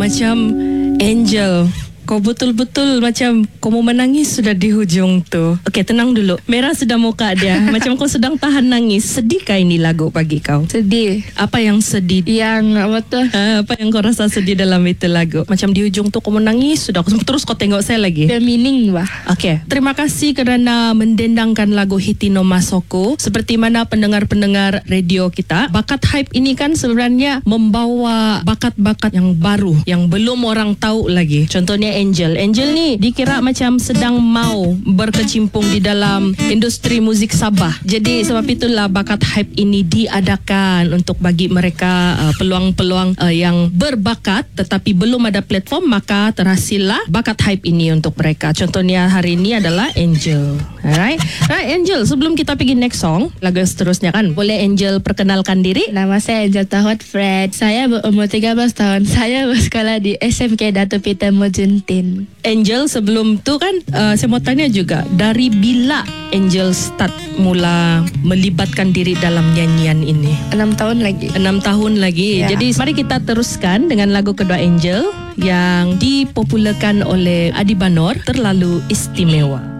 macam Angel, kau betul-betul macam kau mau menangis sudah di hujung tu. Okey, tenang dulu. Merah sudah muka dia. Macam kau sedang tahan nangis. Sedihkah ini lagu bagi kau? Sedih. Apa yang sedih? Yang apa tu? Apa yang kau rasa sedih dalam itu lagu? Macam di hujung tu kau menangis sudah. Terus kau tengok saya lagi. Ada meaning bah. Okey, terima kasih kerana mendendangkan lagu Hitino Masoko. Seperti mana pendengar-pendengar radio kita, Bakat Hype ini kan sebenarnya membawa bakat-bakat yang baru yang belum orang tahu lagi. Contohnya Angel ni dikira macam sedang mau berkecimpung di dalam industri muzik Sabah. Jadi sebab itulah Bakat Hype ini diadakan untuk bagi mereka peluang-peluang yang berbakat tetapi belum ada platform, maka terhasillah Bakat Hype ini untuk mereka. Contohnya hari ini adalah Angel. Alright Angel, sebelum kita pergi next song, lagu seterusnya kan, boleh Angel perkenalkan diri? Nama saya Angel Tahod Fred. Saya berumur 13 tahun. Saya bersekolah di SMK Dato' Peter Mojuntin. Angel, sebelum tu kan saya mau tanya juga, dari bila Angel start mula melibatkan diri dalam nyanyian ini? 6 tahun lagi. 6 tahun lagi. Ya. Jadi mari kita teruskan dengan lagu kedua Angel yang dipopularkan oleh Adi Banor, Terlalu Istimewa.